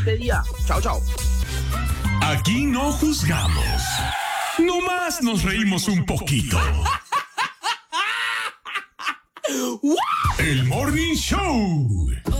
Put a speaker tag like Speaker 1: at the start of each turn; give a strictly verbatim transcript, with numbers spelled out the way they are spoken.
Speaker 1: excelente día. Chao, chao.
Speaker 2: Aquí no juzgamos. Nomás nos reímos un poquito. El Morning Show.